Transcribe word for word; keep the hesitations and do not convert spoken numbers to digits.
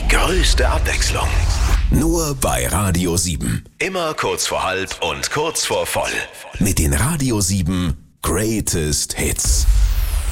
größte Abwechslung. Nur bei Radio sieben. Immer kurz vor halb und kurz vor voll. Mit den Radio sieben Greatest Hits.